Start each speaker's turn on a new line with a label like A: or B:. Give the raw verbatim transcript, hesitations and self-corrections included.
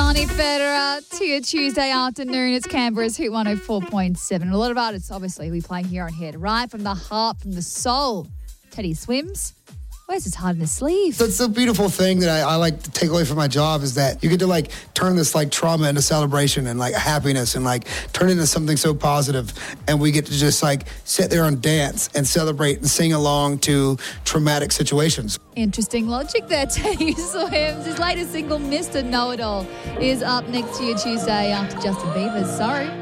A: Johnny Federer to your Tuesday afternoon. It's Canberra's Hit one oh four point seven. A lot of artists, obviously, we play here on Hit. Right from the heart, from the soul. Teddy Swims. Where's his heart in his sleeve?
B: That's the beautiful thing that I, I like to take away from my job is that you get to like turn this like trauma into celebration and like happiness and like turn it into something so positive. And we get to just like sit there and dance and celebrate and sing along to traumatic situations.
A: Interesting logic there, Teddy Swims. His latest single, Mister Know-It-All, is up next to you Tuesday after Justin Bieber's Sorry.